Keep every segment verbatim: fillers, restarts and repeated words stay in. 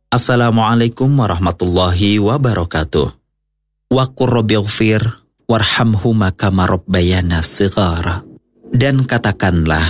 Assalamualaikum warahmatullahi wabarakatuh. Wa qur rabbighfir warhamhuma kama rabbayana shighara. Dan katakanlah,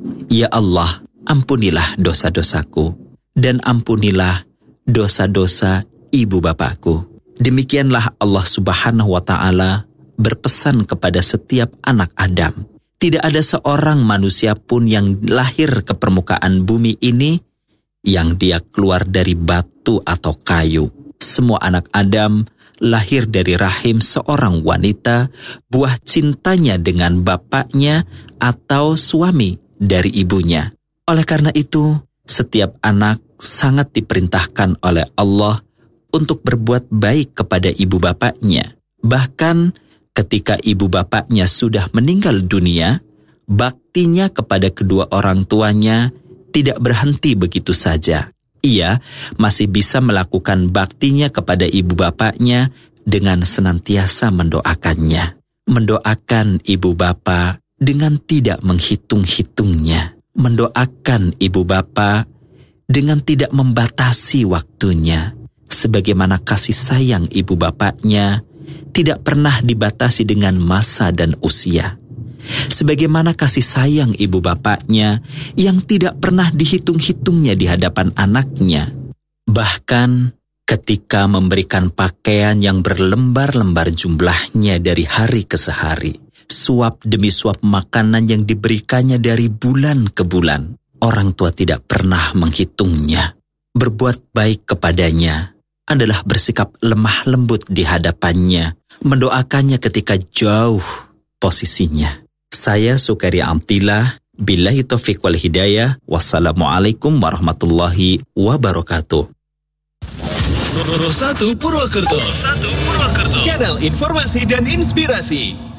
ya Allah, ampunilah dosa-dosaku dan ampunilah dosa-dosa ibu bapakku. Demikianlah Allah Subhanahu wa taala berpesan kepada setiap anak Adam. Tidak ada seorang manusia pun yang lahir ke permukaan bumi ini yang dia keluar dari batu atau kayu. Semua anak Adam lahir dari rahim seorang wanita, buah cintanya dengan bapaknya atau suami dari ibunya. Oleh karena itu, setiap anak sangat diperintahkan oleh Allah untuk berbuat baik kepada ibu bapaknya. Bahkan ketika ibu bapaknya sudah meninggal dunia, baktinya kepada kedua orang tuanya tidak berhenti begitu saja. Ia masih bisa melakukan baktinya kepada ibu bapaknya dengan senantiasa mendoakannya. Mendoakan ibu bapa dengan tidak menghitung-hitungnya. Mendoakan ibu bapa dengan tidak membatasi waktunya. Sebagaimana kasih sayang ibu bapaknya tidak pernah dibatasi dengan masa dan usia. Sebagaimana kasih sayang ibu bapaknya yang tidak pernah dihitung-hitungnya di hadapan anaknya. Bahkan ketika memberikan pakaian yang berlembar-lembar jumlahnya dari hari ke hari, suap demi suap makanan yang diberikannya dari bulan ke bulan, orang tua tidak pernah menghitungnya. Berbuat baik kepadanya adalah bersikap lemah lembut di hadapannya, mendoakannya ketika jauh posisinya. Saya Sukairi Amtillah, billahi taufiq wal hidayah, wassalamualaikum warahmatullahi wabarakatuh. satu Purwokerto, Kanal Informasi dan Inspirasi.